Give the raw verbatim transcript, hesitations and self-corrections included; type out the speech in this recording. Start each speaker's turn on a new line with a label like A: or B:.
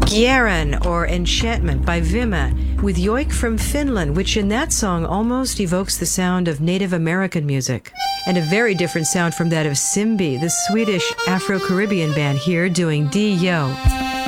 A: Gjäran, or Enchantment by Vimma, with Joik from Finland, which in that song almost evokes the sound of Native American music. And a very different sound from that of Simbi, the Swedish Afro-Caribbean band here doing Dio.